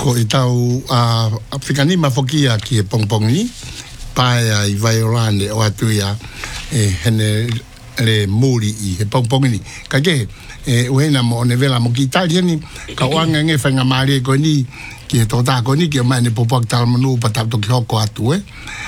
ko I tau Afrikani mafokia ki e pongpongi pae ai Vaiolane o atu ia hene le muri I he pongpongi ka ke uena mo ne vela mo ki Italiani ka wanga nge whainga maare ko ni ki e tōtā ko ni ki o mai ne popak talamanu pa tau toki hoko atu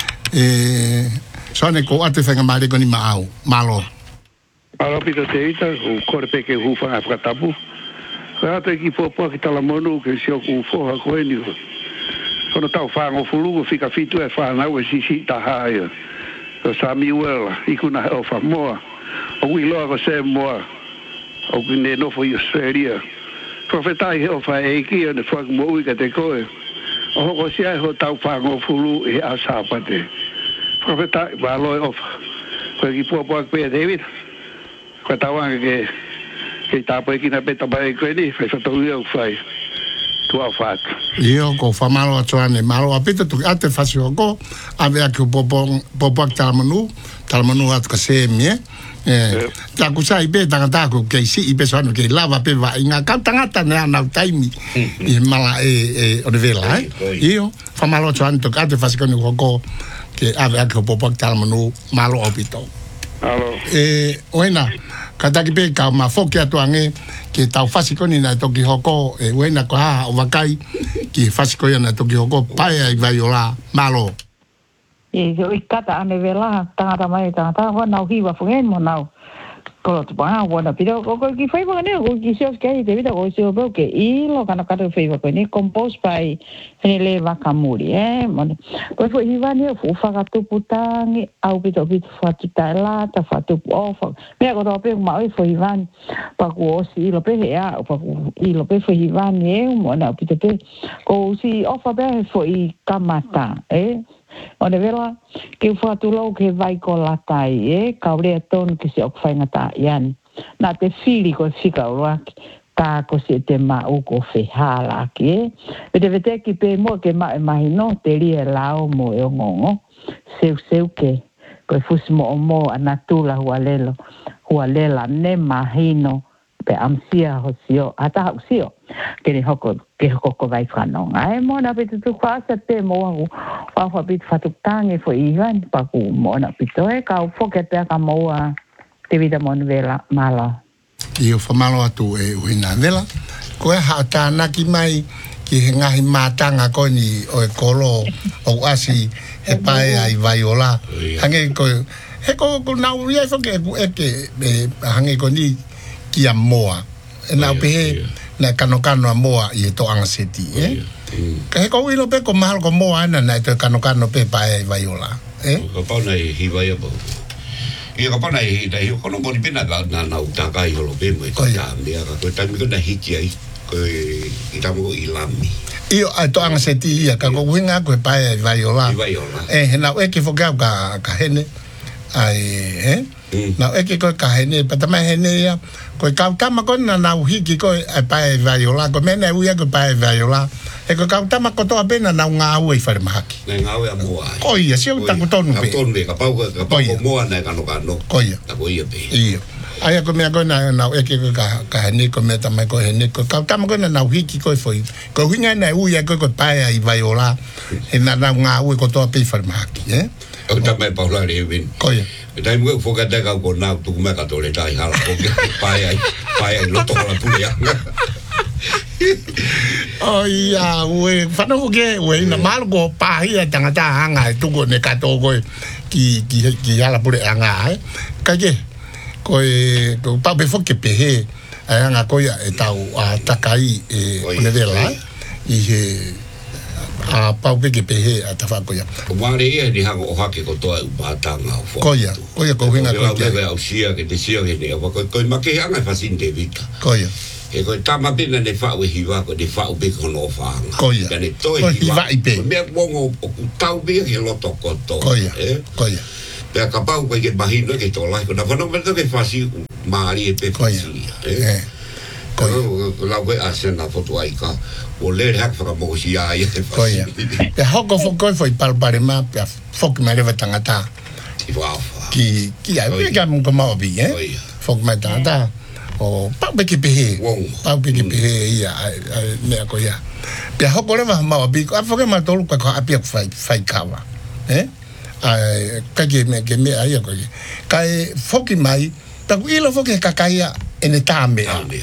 sone ko atu whainga maare ko ni maau malo Alo pita te ita o kore peke hufanga whakatapu Kata ki popak talamanu ke sioku ufoha koe ni kono tau whango fulugo fika fitu e whanau e sisi tahaya o Samuel ikuna o whamoa o wiloa ko se moa o kine nofo I Australia profetai he o wha eiki o ne whakmoui ka te koe o hoko sia ho tau whango fulu e asapate profetai waloi o koe ki popak pia David koe tawanga ke tapo e kina peta bai koe ni whai whatau iau whai tua what Io ko whamalo atuane malo apita tu ate whasi oko ave aki o popak talamanu atu ka se mie ta kusa I pe tangata ko ke si I pe soano ke lava pe va inga kau tangata ne anau taimi I mala o de vela Io whamalo atuane tu ate whasi koni oko ke ave aki o popak talamanu malo opito Alo oena kataki pe ka mafoki atuange ke tau fasiko ni na toki hoko wena ko ha o wakai ki fasiko ya na toki hoko pai ai Vaiola malo yo ikata ane vela tangata mai tangata ho nau hiwa fungen mo nau ko tu pa wona pido ko ki fai ba ne ko ki sos ke de vida ko so bo ke I lo kana ka fai ba ko ni compose pai ni le vakamuri mon ko fo hiwa ni fu fa ka tu putangi au pido fa tu la ta fa tu ofa me ko do pe ma fo hiwa pa ko si lo pe ya pa ko I lo pe fo hiwa ni mo na pido pe ko si ofa be fo I kamata O ne vela, ke whatulau ke vai ko latai, ka urea tonu ke se ok whaingata ian. Nā te whiri ko whika uruaki, ka ko se te mau ko whehala ki, Vete vete ki pe mua ke mai mahi no, te ria lao mo e o ngongo, seu ke, ko e fusi mo o mo anatula hua lela ne mahino, pe amsia ho sio, ata hau sio, ke hoko ko vai whanonga. Mo na pita tu kwasa te mo wa bit fatutangi fo Ivan pa ku mo na pito ka foke te ka mo te vida mon vela malo. Io whamalo atu uina vela ko e hata naki mai ki ngahi matanga ko ni o e kolo o asi he pai ai Vaiola hange ko he ko na uia fo ke hange ko ni ki a moa na pe na kano moa I to anga seti ka he ko wilo pe ko mahal ko moa na to kano pe pai Vaiola ko pa na hiwa ya bo I ka pa na I ko no boni pina na utaka I lo pe mo ko ya me ka ta mi ko na hiki ai ko I tamo I lami io to anga seti ia ka ko winga ko pai Vaiola na e ke fo ka hene ai na e ke ko ka hene patama hene ia ko ka tama ko na hiki ko pai Vaiola ko mena uia ko pai Vaiola e ko ka tama ko to apena na nga u I fare mahaki nga u mo ai ko ia se uta ko tonu pe ka pau mo na ka no ko ia ko ia pe io ai ko me ko na e ke ka hene ko me tama ko hene ko ka tama ko na hiki ko foi ko winga na uia ko pai ai Vaiola e na nga u ko to pe fare mahaki o tama pa la revin ko ia dai mo fo ka da ka ko na tu me ka to le dai hala ko pai ai lo to la pulia oh ia we fano ke we na mal go pa ia tangata anga tu go ne ka to go ki ala pure anga ka ke ko pa be fo ke pe anga ko ia tau takai ne vela I a pau pe ke pe a tafa ko ia ko mare e ni ha o hake ko to ba tanga ko ia ko hinga ko ke au sia ke te sia ke ne ko ma ke anga fasin de vita ko ia e ko tama pina ne fa we hiwa ko de fa be ko no fa ko ia ne to hiwa I pe me bongo o tau be ke lo to ko to ko ia pe ka pau ko ke mahino ke to la ko na no me to ke fasi mari e pe fasi ko la we asena foto ai ka o le hak fa mo si ai ko ia pe hoko fo ko foi palpare ma pe fok ma leva tangata ki ai pe ka mo ko ma bi fok ma tangata o pa be ki pe pa be ki pe ia me ko ia pe ho ko le ma bi a fo ke ma tolu ko a pi fai kawa ka ke me ai ko ka fo ki mai ta ku ilo fo ke ka ia en ta me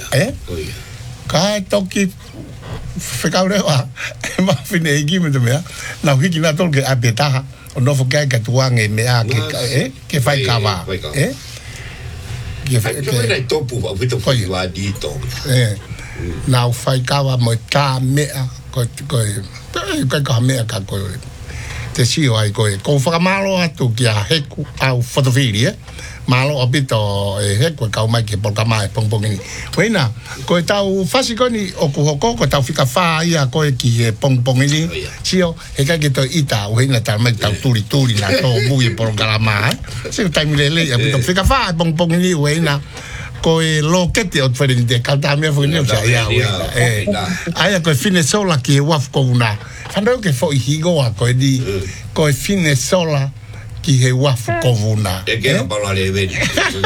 ka to ki fe ka le wa ma fine gi me me na hu ki na tolu ke a be ta o no fo ke ka tuange me a ke fai kawa que vai topo muito foi lá de tom now fai kawa mo ta me ko me ka ko te si ai ko fa malo atu ki a heku au fotofili malo opito heku ka mai ke por kama pong ni wena ko tau fasi ko ni o ko tau fika fa ia ko ki pong ni sio e ka ke to ita wena ta mai tau turi na to bui por kama se ta mi le opito fika fa pong ni wena ko lo ke te o diferente ka ta me fo ni o ia ai ko fine sola ki waf ko una fando ke fo higo ko di ko fine sola ki he waf ko una e ke pa la le ve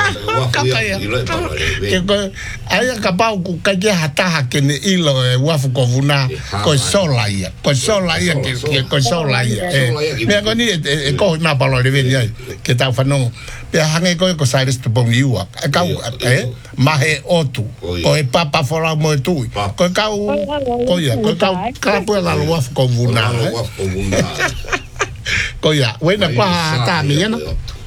ai ka pa ku ka ke hata ke ni ilo waf ko una ko sola ia ke ko sola ia me ko ni ko na pa la le ve ke ta fa no pe hange ko sa res to bong iwa ka ma he otu ko e papa fora mo tu ko ka ko ia ko ka pu la waf ko una ko ya wena kwa ta mi na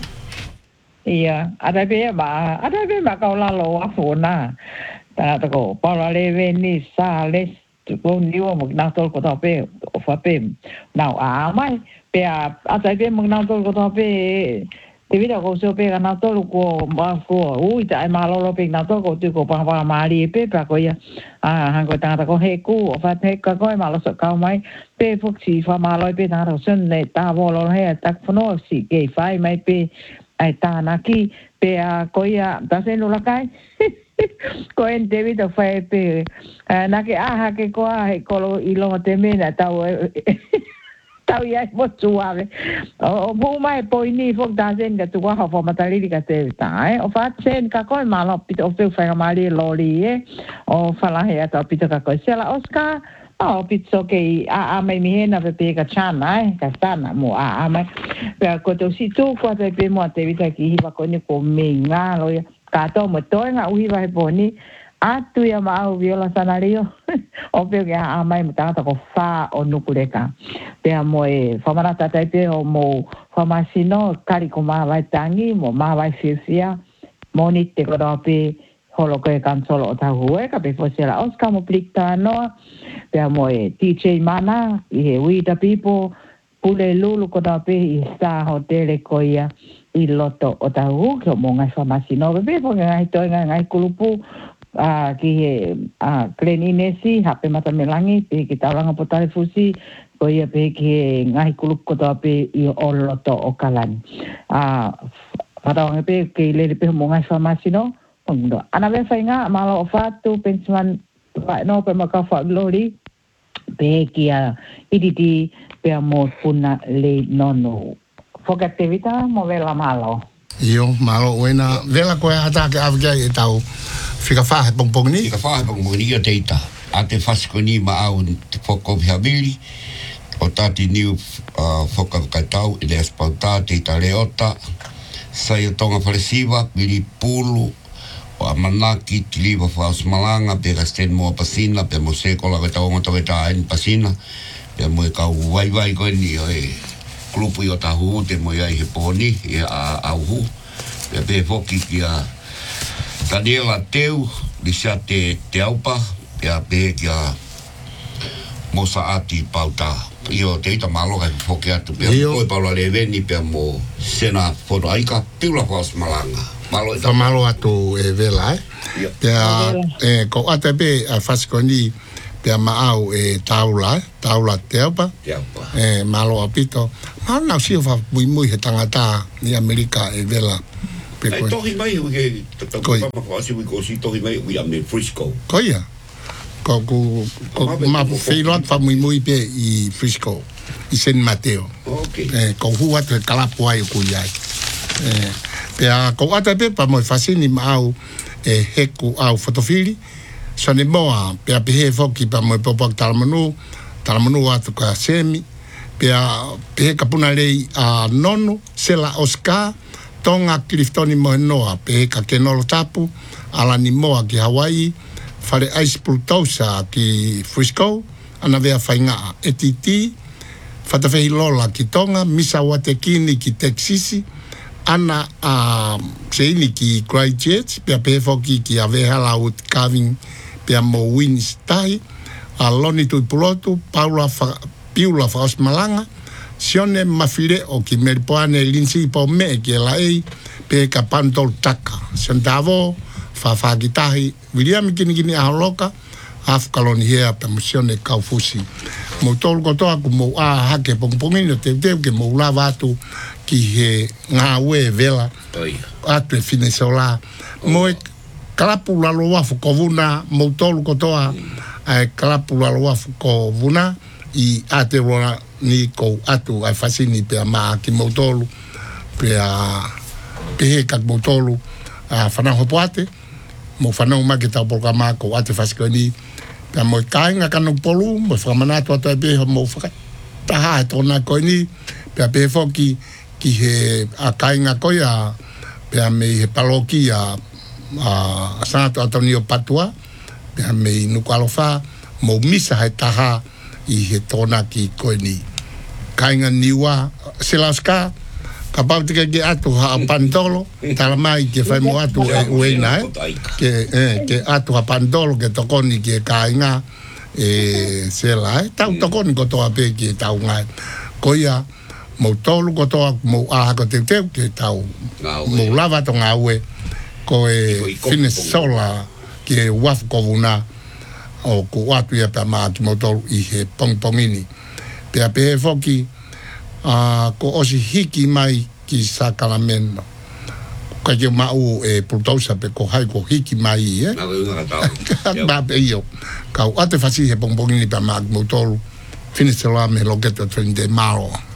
ia ada be ma ka la lo afuna ta ko pa la le veni sa le ko ni o mo na to ko ta pe o fa pe na mai pe a ta be mo na to ko ta pe te vida ko so pe na to ko ma ko ui ta ma lo pe na to ko tu ko pa ma ri pe pa ko ya han ko ta ko he ku fa te ko ma lo so ka mai pe phok si fa ma lo pe na ro sen ne ta vo lo he ta fono si ke fai mai pe ai ta na ki pe a ko ya ta se no la kai ko en te vida fa pe na ke ha ke ko ko lo i lo te me na ta tau ia mo tuave o mo mai po ni fo da zen ga tu wa ha fo matali ga te ta o fa sen ka ko ma lo pito o fe fa ma li lo li o fa la he ta pito ka ko se la oscar o pizzo ke a mai mi hena pe ka chana ka sana mo a mai pe ko to si tu ko te pe mo te vita ki hi va ko ni ko me nga lo ka to mo to nga u hi va po ni atu ya mau viola sanario o pe que a mai mata ko fa o nukureka pe mo e fa mara tata pe o mo fa masino kari ko ma vai tangi mo ma vai fia mo ni te ko pe holo ko kan solo ta hue ka pe fo sela oscar mo plikta no pe mo e DJ mana i we the people pule lulu ko pe i sta hotel ko ia i loto o ta hu ko mo ngai fa masino pe fo ngai to ngai kulupu ki Kleninesi hape mata melangi pe ki tauranga potare fusi ko ia pe ki ngahi kuluk ko pe i oloto o kalani patawanga pe ki le pe mo ngai farmasi no pondo ana ve fainga malo fatu pensman pa no pe maka fa glory pe ki iditi pe mo puna le nono fogatevita mo vela malo io malo wena vela ko hata ke avga e tau fica fa pong ni o teita a te fasco ni ma au te foko viabili o tati niu foka kaitau i le espauta te leota sai o tonga faresiva bili pulu o amanaki tiliva faus malanga pe gasten mo pasina pe mo se kola kaitau mo taweta en pasina pe mo ka vai ko ni o klupu o tahu te mo ia he poni au hu pe foki kia Daniela teu di sa te aupa ya pe kia mosa ati pauta io te ita malo ka foki atu pe ko paulo le veni pe mo sena foto aika piula fos malanga malo atu e vela pe ko ate pe fasco ni pe maau e taula te aupa malo apito na si fa muy he tangata ni America e vela tohi mai ke si we go si tohi mai we am in Frisco koia ko ma feilot fa muy pe i Frisco i San Mateo ko hua te kalapu ai ku ia pe ko ata pe pa mo fasini mau e heku au fotofili sone moa pe pe foki pa mo popo talamanu atu ka semi pe kapuna lei a nonu sela Oscar tonga Cliftoni Mohenoa pe ka kenolo tapu ala ni moa ki Hawaii fale ice pultosa ki Frisco ana vea fainga etiti fatafehi lola ki tonga misa watekini ki Texisi ana seini ki Christchurch pe foki ki aveha laut kaving pe mo Winstai a loni tu piloto Piula Faus Malanga sione mafile o ki merpoane linsi po me ki lai pe ka pantol taka sentavo fa gitahi William kini aholoka afkalon hea pe sione kaufusi mo tol ko to aku mo hake pongpongino te ke mo lava tu ki he ngawe vela atu finesola mo kalapula lo wafu kovuna mo tol ko to kalapula lo wafu kovuna i ate rona ni ko atu ai fasini pe ma ki motolu pe pe ka motolu fana hopoate mo fana uma que ta programa ko ate fasikoni pe mo kainga kanu polu mo famana to pe mo fa ta ha to na ko ni pe foki ki he a kainga ko ya pe me he paloki a Santo Antonio Patua pe me no kwalofa mo misa he taha i he tona ki koe ni kainga niwa selaska kapau tika ke atu ha pandolo talamai ke fai mo atu uena ke atu ha pandolo ke tokoni ke kainga sela tau tokoni ko toa pe ke tau ngai koia mo tolu ko toa mo aha ko te ke tau mo lava to ngawe koe finesola ke waf kovuna o ko atu ia pa ma ki motor i he pongpongini pe foki ko osi hiki mai ki Sacramento ka ke mau pultosa pe ko hai ko hiki mai ba pe io ka ate fasi he pongpongini pa ma motor finisela me loketo 30 malo